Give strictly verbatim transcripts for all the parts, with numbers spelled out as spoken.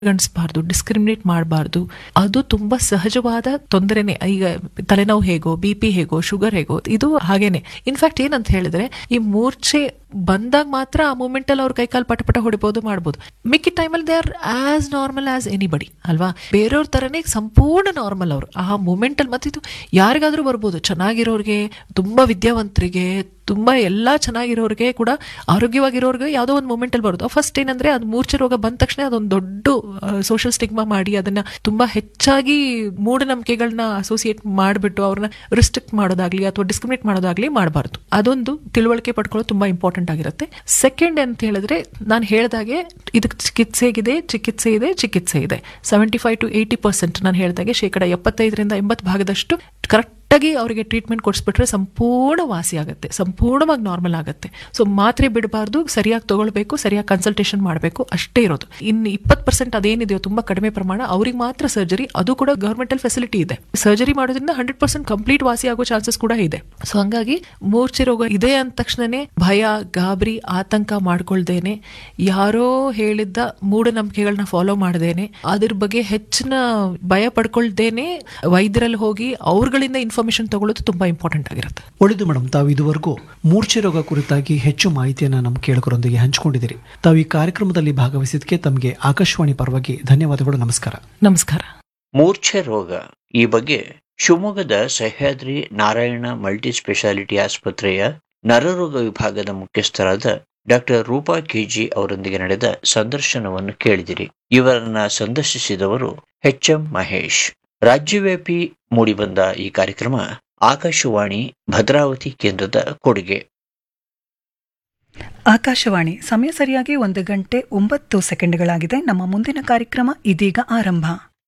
ಗಣಿಸಬಾರ್ದು, discriminate ಮಾಡಬಾರ್ದು. ಅದು ತುಂಬಾ ಸಹಜವಾದ ತೊಂದರೆನೆ. ಈಗ ತಲೆನೋವು ಹೇಗೋ, ಬಿ ಪಿ ಹೇಗೋ, ಶುಗರ್ ಹೇಗೋ, ಇದು ಹಾಗೇನೆ. ಇನ್ಫ್ಯಾಕ್ಟ್ ಏನಂತ ಹೇಳಿದ್ರೆ, ಈ ಮೂರ್ಛೆ ಬಂದಾಗ ಮಾತ್ರ ಆ ಮೂಮೆಂಟ್ ಅಲ್ಲಿ ಅವ್ರ ಕೈಕಾಲು ಪಟ ಪಟ ಹೊಡಿಬಹುದು, ಮಾಡ್ಬೋದು. ಮಿಕ್ಕಿ ಟೈಮಲ್ಲಿ they are as normal as anybody ಅಲ್ವಾ. ಬೇರೆಯವ್ರ ತರನೇ ಸಂಪೂರ್ಣ ನಾರ್ಮಲ್ ಅವರು ಆ ಮೂಮೆಂಟ್ ಅಲ್ಲಿ. ಮತ್ತೆ ಇದು ಯಾರಿಗಾದ್ರೂ ಬರ್ಬೋದು, ಚೆನ್ನಾಗಿರೋರ್ಗೆ, ತುಂಬಾ ವಿದ್ಯಾವಂತರಿಗೆ, ತುಂಬಾ ಎಲ್ಲಾ ಚೆನ್ನಾಗಿರೋರಿಗೆ ಕೂಡ, ಆರೋಗ್ಯವಾಗಿರೋರ್ಗೆ ಯಾವ್ದೋ ಒಂದು ಮೂಮೆಂಟ್ ಅಲ್ಲಿ ಬರೋದು. ಫಸ್ಟ್ ಏನಂದ್ರೆ, ಅದು ಮೂರ್ಛೆ ರೋಗ ಬಂದ ತಕ್ಷಣ ಅದೊಂದು ದೊಡ್ಡ ಸೋಷಿಯಲ್ ಸ್ಟಿಗ್ಮಾ ಮಾಡಿ ಅದನ್ನ ತುಂಬಾ ಹೆಚ್ಚಾಗಿ ಮೂಢನಂಬಿಕೆಗಳನ್ನ ಅಸೋಸಿಯೇಟ್ ಮಾಡಿಬಿಟ್ಟು ಅವ್ರನ್ನ ರಿಸ್ಟ್ರಿಕ್ಟ್ ಮಾಡೋದಾಗ್ಲಿ ಅಥವಾ ಡಿಸ್ಕ್ರಿಮಿನೇಟ್ ಮಾಡೋದಾಗ್ಲಿ ಮಾಡಬಾರ್ದು. ಅದೊಂದು ತಿಳುವಳಿಕೆ ಪಡ್ಕೊಳ್ಳೋದು ತುಂಬಾ ಇಂಪಾರ್ಟೆಂಟ್ ಆಗಿರುತ್ತೆ. ಸೆಕೆಂಡ್ ಅಂತ ಹೇಳಿದ್ರೆ, ನಾನು ಹೇಳ್ದಾಗೆ ಇದಕ್ಕೆ ಚಿಕಿತ್ಸೆಗಿದೆ, ಚಿಕಿತ್ಸೆ ಇದೆ, ಚಿಕಿತ್ಸೆ ಇದೆ. Seventy five to eighty percent ನಾನು ಹೇಳ್ದಾಗೆ ಶೇಕಡ ಎಪ್ಪತ್ತೈದರಿಂದ ಎಂಬತ್ತು ಭಾಗದಷ್ಟು ಕರೆಕ್ಟ್ ಆಗಿ ಅವರಿಗೆ ಟ್ರೀಟ್ಮೆಂಟ್ ಕೊಡಿಸ್ಬಿಟ್ರೆ ಸಂಪೂರ್ಣ ವಾಸಿ ಆಗುತ್ತೆ, ಸಂಪೂರ್ಣವಾಗಿ ನಾರ್ಮಲ್ ಆಗುತ್ತೆ. ಸೊ ಮಾತ್ರೆ ಬಿಡಬಾರ್ದು, ಸರಿಯಾಗಿ ತಗೊಳ್ಬೇಕು, ಸರಿಯಾಗಿ ಕನ್ಸಲ್ಟೇಷನ್ ಮಾಡಬೇಕು, ಅಷ್ಟೇ ಇರೋದು. ಇನ್ನು ಇಪ್ಪತ್ತು ಪರ್ಸೆಂಟ್ ಅದೇನಿದೆಯೋ ತುಂಬಾ ಕಡಿಮೆ ಪ್ರಮಾಣ, ಅವ್ರಿಗೆ ಮಾತ್ರ ಸರ್ಜರಿ. ಅದು ಕೂಡ ಗವರ್ಮೆಂಟಲ್ ಫೆಸಿಲಿಟಿ ಇದೆ. ಸರ್ಜರಿ ಮಾಡೋದ್ರಿಂದ ಹಂಡ್ರೆಡ್ ಪರ್ಸೆಂಟ್ ಕಂಪ್ಲೀಟ್ ವಾಸಿ ಆಗೋ ಚಾನ್ಸಸ್ ಕೂಡ ಇದೆ. ಸೊ ಹಂಗಾಗಿ ಮೂರ್ಛೆ ರೋಗ ಇದೆ ಅಂದ ತಕ್ಷಣನೇ ಭಯ, ಗಾಬರಿ, ಆತಂಕ ಮಾಡ್ಕೊಳ್ದೇನೆ, ಯಾರೋ ಹೇಳಿದ್ದ ಮೂಢನಂಬಿಕೆಗಳನ್ನ ಫಾಲೋ ಮಾಡದೇನೆ, ಅದ್ರ ಬಗ್ಗೆ ಹೆಚ್ಚಿನ ಭಯ ಪಡ್ಕೊಳ್ದೇನೆ ವೈದ್ಯರಲ್ಲಿ ಹೋಗಿ ಅವ್ರಗಳಿಂದ ಇನ್ಫಾರ್ಮೇಶನ್ ತಗೊಳ್ಳೋದು ತುಂಬಾ ಇಂಪಾರ್ಟೆಂಟ್ ಆಗಿರುತ್ತೆ. ಒಳ್ಳೆಯದು ಮೇಡಮ್, ತಾವು ಇದುವರೆಗೂ ಮೂರ್ಛೆ ರೋಗ ಕುರಿತಾಗಿ ಹೆಚ್ಚು ಮಾಹಿತಿಯನ್ನು ನಮ್ಮ ಕೇಳುಗರೊಂದಿಗೆ ಹಂಚಿಕೊಂಡಿದ್ದೀರಿ. ತಾವು ಈ ಕಾರ್ಯಕ್ರಮದಲ್ಲಿ ಭಾಗವಹಿಸಿದ್ದಕ್ಕೆ ತಮಗೆ ಆಕಾಶವಾಣಿ ಪರವಾಗಿ ಧನ್ಯವಾದಗಳು. ನಮಸ್ಕಾರ. ನಮಸ್ಕಾರ. ಮೂರ್ಛೆ ರೋಗ ಈ ಬಗ್ಗೆ ಶಿವಮೊಗ್ಗದ ಸಹ್ಯಾದ್ರಿ ನಾರಾಯಣ ಮಲ್ಟಿ ಸ್ಪೆಷಾಲಿಟಿ ಆಸ್ಪತ್ರೆಯ ನರರೋಗ ವಿಭಾಗದ ಮುಖ್ಯಸ್ಥರಾದ ಡಾಕ್ಟರ್ ರೂಪಾ ಕೆಜಿ ಅವರೊಂದಿಗೆ ನಡೆದ ಸಂದರ್ಶನವನ್ನು ಕೇಳಿದಿರಿ. ಇವರನ್ನ ಸಂದರ್ಶಿಸಿದವರು ಎಚ್ ಎಂ ಮಹೇಶ್. ರಾಜ್ಯವ್ಯಾಪಿ ಮೂಡಿಬಂದ ಈ ಕಾರ್ಯಕ್ರಮ ಆಕಾಶವಾಣಿ ಭದ್ರಾವತಿ ಕೇಂದ್ರದ ಕೊಡುಗೆ. ಆಕಾಶವಾಣಿ ಸಮಯ ಸರಿಯಾಗಿ ಒಂದು ಗಂಟೆ ಒಂಬತ್ತು ಸೆಕೆಂಡ್ಗಳಾಗಿದೆ. ನಮ್ಮ ಮುಂದಿನ ಕಾರ್ಯಕ್ರಮ ಇದೀಗ ಆರಂಭ.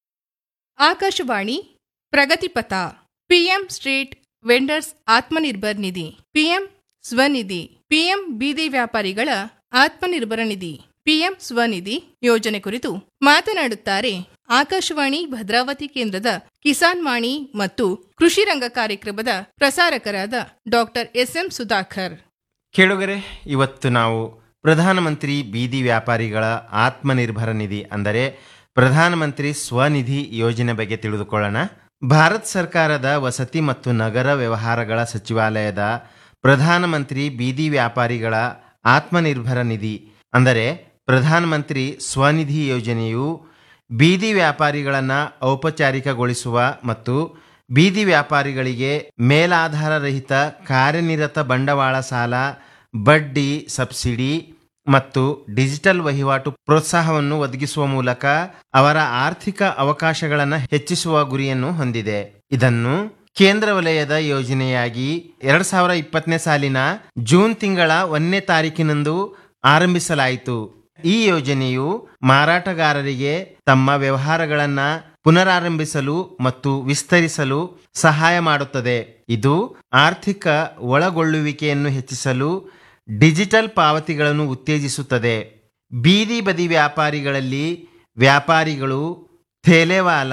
Akashvani ಪ್ರಗತಿಪಥ. PM street vendors Atmanirbhar ನಿಧಿ, ಪಿಎಂ ಸ್ವನಿಧಿ, ಪಿಎಂ ಬೀದಿ ವ್ಯಾಪಾರಿಗಳ ಆತ್ಮನಿರ್ಭರ ನಿಧಿ, ಪಿಎಂ ಸ್ವನಿಧಿ ಯೋಜನೆ ಕುರಿತು ಮಾತನಾಡುತ್ತಾರೆ ಆಕಾಶವಾಣಿ ಭದ್ರಾವತಿ ಕೇಂದ್ರದ ಕಿಸಾನ್ ವಾಣಿ ಮತ್ತು ಕೃಷಿ ರಂಗ ಕಾರ್ಯಕ್ರಮದ ಪ್ರಸಾರಕರಾದ ಡಾಕ್ಟರ್ ಎಸ್ ಎಂ ಸುಧಾಕರ್. ಕೇಳುಗರೆ, ಇವತ್ತು ನಾವು ಪ್ರಧಾನಮಂತ್ರಿ ಬೀದಿ ವ್ಯಾಪಾರಿಗಳ ಆತ್ಮನಿರ್ಭರ ನಿಧಿ ಅಂದರೆ ಪ್ರಧಾನಮಂತ್ರಿ ಸ್ವನಿಧಿ ಯೋಜನೆ ಬಗ್ಗೆ ತಿಳಿದುಕೊಳ್ಳೋಣ. ಭಾರತ ಸರ್ಕಾರದ ವಸತಿ ಮತ್ತು ನಗರ ವ್ಯವಹಾರಗಳ ಸಚಿವಾಲಯದ ಪ್ರಧಾನಮಂತ್ರಿ ಬೀದಿ ವ್ಯಾಪಾರಿಗಳ ಆತ್ಮನಿರ್ಭರ ನಿಧಿ ಅಂದರೆ ಪ್ರಧಾನಮಂತ್ರಿ ಸ್ವನಿಧಿ ಯೋಜನೆಯು ಬೀದಿ ವ್ಯಾಪಾರಿಗಳನ್ನು ಔಪಚಾರಿಕಗೊಳಿಸುವ ಮತ್ತು ಬೀದಿ ವ್ಯಾಪಾರಿಗಳಿಗೆ ಮೇಲಾಧಾರರಹಿತ ಕಾರ್ಯನಿರತ ಬಂಡವಾಳ ಸಾಲ, ಬಡ್ಡಿ ಸಬ್ಸಿಡಿ ಮತ್ತು ಡಿಜಿಟಲ್ ವಹಿವಾಟು ಪ್ರೋತ್ಸಾಹವನ್ನು ಒದಗಿಸುವ ಮೂಲಕ ಅವರ ಆರ್ಥಿಕ ಅವಕಾಶಗಳನ್ನು ಹೆಚ್ಚಿಸುವ ಗುರಿಯನ್ನು ಹೊಂದಿದೆ. ಇದನ್ನು ಕೇಂದ್ರ ವಲಯದ ಯೋಜನೆಯಾಗಿ ಎರಡ್ ಸಾವಿರ ಇಪ್ಪತ್ತನೇ ಸಾಲಿನ ಜೂನ್ ತಿಂಗಳ ಒಂದನೇ ತಾರೀಕಿನಂದು ಆರಂಭಿಸಲಾಯಿತು. ಈ ಯೋಜನೆಯು ಮಾರಾಟಗಾರರಿಗೆ ತಮ್ಮ ವ್ಯವಹಾರಗಳನ್ನು ಪುನರಾರಂಭಿಸಲು ಮತ್ತು ವಿಸ್ತರಿಸಲು ಸಹಾಯ ಮಾಡುತ್ತದೆ. ಇದು ಆರ್ಥಿಕ ಒಳಗೊಳ್ಳುವಿಕೆಯನ್ನು ಹೆಚ್ಚಿಸಲು ಡಿಜಿಟಲ್ ಪಾವತಿಗಳನ್ನು ಉತ್ತೇಜಿಸುತ್ತದೆ. ಬೀದಿ ಬದಿ ವ್ಯಾಪಾರಿಗಳಲ್ಲಿ ವ್ಯಾಪಾರಿಗಳು ಥೇಲೆವಾಲ,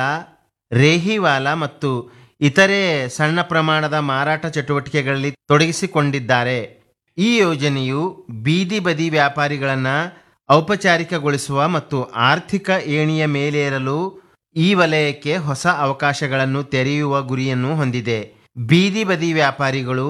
ರೇಹಿವಾಲ ಮತ್ತು ಇತರೆ ಸಣ್ಣ ಪ್ರಮಾಣದ ಮಾರಾಟ ಚಟುವಟಿಕೆಗಳಲ್ಲಿ ತೊಡಗಿಸಿಕೊಂಡಿದ್ದಾರೆ. ಈ ಯೋಜನೆಯು ಬೀದಿ ಬದಿ ವ್ಯಾಪಾರಿಗಳನ್ನು ಔಪಚಾರಿಕಗೊಳಿಸುವ ಮತ್ತು ಆರ್ಥಿಕ ಏಣಿಯ ಮೇಲೇರಲು ಈ ವಲಯಕ್ಕೆ ಹೊಸ ಅವಕಾಶಗಳನ್ನು ತೆರೆಯುವ ಗುರಿಯನ್ನು ಹೊಂದಿದೆ. ಬೀದಿ ಬದಿ ವ್ಯಾಪಾರಿಗಳು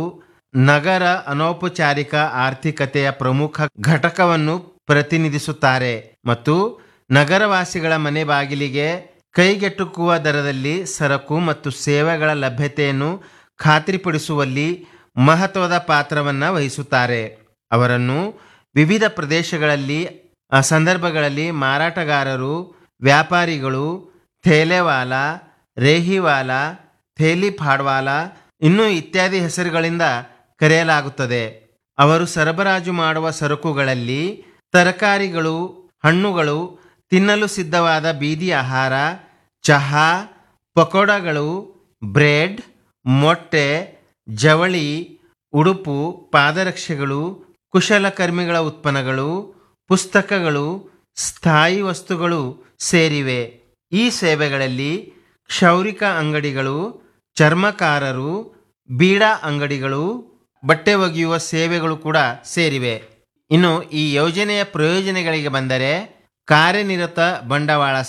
ನಗರ ಅನೌಪಚಾರಿಕ ಆರ್ಥಿಕತೆಯ ಪ್ರಮುಖ ಘಟಕವನ್ನು ಪ್ರತಿನಿಧಿಸುತ್ತಾರೆ ಮತ್ತು ನಗರವಾಸಿಗಳ ಮನೆ ಬಾಗಿಲಿಗೆ ಕೈಗೆಟುಕುವ ದರದಲ್ಲಿ ಸರಕು ಮತ್ತು ಸೇವೆಗಳ ಲಭ್ಯತೆಯನ್ನು ಖಾತ್ರಿಪಡಿಸುವಲ್ಲಿ ಮಹತ್ವದ ಪಾತ್ರವನ್ನು ವಹಿಸುತ್ತಾರೆ. ಅವರನ್ನು ವಿವಿಧ ಪ್ರದೇಶಗಳಲ್ಲಿ ಸಂದರ್ಭಗಳಲ್ಲಿ ಮಾರಾಟಗಾರರು, ವ್ಯಾಪಾರಿಗಳು, ಥೇಲೆವಾಲ, ರೇಹಿವಾಲ, ಥೇಲಿ ಫಾಡ್ವಾಲ ಇನ್ನೂ ಇತ್ಯಾದಿ ಹೆಸರುಗಳಿಂದ ಕರೆಯಲಾಗುತ್ತದೆ. ಅವರು ಸರಬರಾಜು ಮಾಡುವ ಸರಕುಗಳಲ್ಲಿ ತರಕಾರಿಗಳು, ಹಣ್ಣುಗಳು, ತಿನ್ನಲು ಸಿದ್ಧವಾದ ಬೀದಿ ಆಹಾರ, ಚಹಾ, ಪಕೋಡಗಳು, ಬ್ರೆಡ್, ಮೊಟ್ಟೆ, ಜವಳಿ, ಉಡುಪು, ಪಾದರಕ್ಷೆಗಳು, ಕುಶಲಕರ್ಮಿಗಳ ಉತ್ಪನ್ನಗಳು, ಪುಸ್ತಕಗಳು, ಸ್ಥಾಯಿ ವಸ್ತುಗಳು ಸೇರಿವೆ. ಈ ಸೇವೆಗಳಲ್ಲಿ ಕ್ಷೌರಿಕ ಅಂಗಡಿಗಳು, ಚರ್ಮಕಾರರು, ಬೀಡಾ ಅಂಗಡಿಗಳು, ಬಟ್ಟೆ ಒಗೆಯುವ ಸೇವೆಗಳು ಕೂಡ ಸೇರಿವೆ. ಇನ್ನು ಈ ಯೋಜನೆಯ ಪ್ರಯೋಜನಗಳಿಗೆ ಬಂದರೆ ಕಾರ್ಯನಿರತ ಬಂಡವಾಳ